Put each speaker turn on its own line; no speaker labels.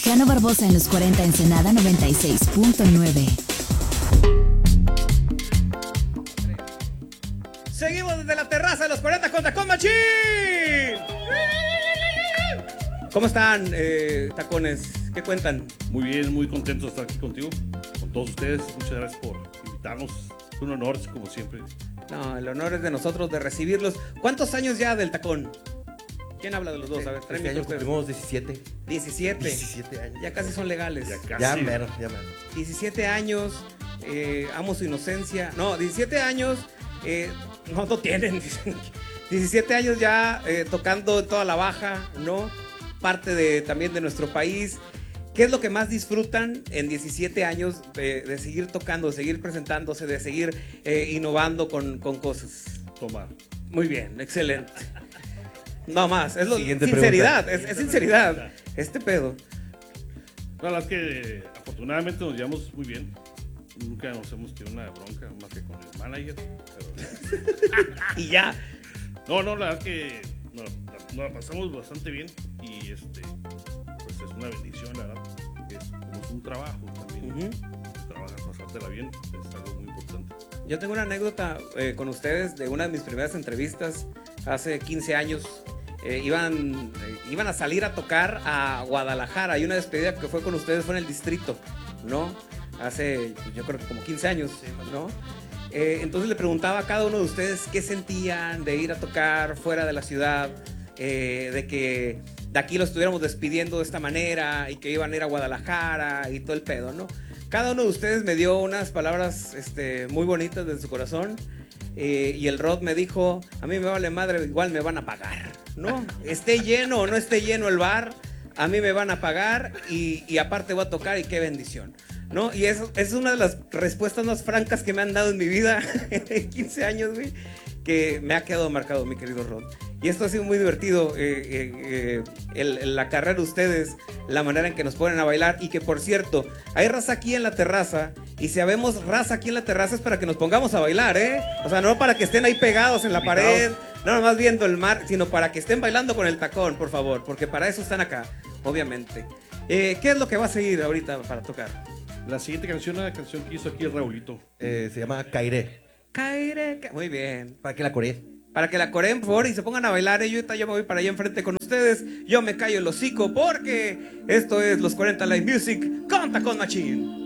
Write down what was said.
Cano Barbosa en los 40 Ensenada 96.9.
Seguimos desde la terraza de los 40 con Tacón Machín. ¿Cómo están, tacones? ¿Qué cuentan?
Muy bien, muy contento de estar aquí contigo, con todos ustedes. Muchas gracias por invitarnos. Es un honor, como siempre.
No, el honor es de nosotros de recibirlos. ¿Cuántos años ya del tacón? ¿Quién habla de los dos? A ver,
este año cumplimos 17.
17
años.
Ya casi son legales.
Ya casi.
Ya mero.
17 años, amo su inocencia. No, 17 años, no tienen. 17 años ya tocando toda la baja, ¿no? Parte también de nuestro país. ¿Qué es lo que más disfrutan en 17 años de seguir tocando, de seguir presentándose, de seguir innovando con cosas?
Tomar.
Muy bien, excelente. No más, es
Siguiente
sinceridad,
pregunta.
es sinceridad. Este pedo.
La verdad es que afortunadamente nos llevamos muy bien. Nunca nos hemos tenido una bronca, más que con el manager. Pero...
Y ya.
No, la verdad es que nos la pasamos bastante bien. Y pues es una bendición, la verdad. Como es un trabajo también. Trabajar, pasártela bien, es algo muy importante.
Yo tengo una anécdota con ustedes de una de mis primeras entrevistas hace 15 años. Iban a salir a tocar a Guadalajara y una despedida que fue con ustedes fue en el distrito, ¿no? Hace, yo creo que como 15 años, ¿no? Entonces le preguntaba a cada uno de ustedes qué sentían de ir a tocar fuera de la ciudad, de que de aquí lo estuviéramos despidiendo de esta manera y que iban a ir a Guadalajara y todo el pedo, ¿no? Cada uno de ustedes me dio unas palabras muy bonitas de su corazón. Y el Rod me dijo, a mí me vale madre, igual me van a pagar, ¿no? Esté lleno o no esté lleno el bar, a mí me van a pagar y aparte voy a tocar y qué bendición, ¿no? Y eso es una de las respuestas más francas que me han dado en mi vida en 15 años, güey, que me ha quedado marcado, mi querido Rod. Y esto ha sido muy divertido, la carrera de ustedes, la manera en que nos ponen a bailar. Y que, por cierto, hay raza aquí en la terraza. Y si habemos raza aquí en la terraza es para que nos pongamos a bailar, ¿eh? O sea, no para que estén ahí pegados en la pared, no nomás viendo el mar, sino para que estén bailando con el tacón, por favor. Porque para eso están acá, obviamente. ¿Qué es lo que va a seguir ahorita para tocar?
La siguiente canción, la canción que hizo aquí el Raulito.
Se llama Cairé.
Muy bien.
¿Para qué la coreé?
Para que la coreen, por favor, y se pongan a bailar. Yo me voy para allá enfrente con ustedes. Yo me callo el hocico porque esto es los 40 Live Music con Tacón Machín.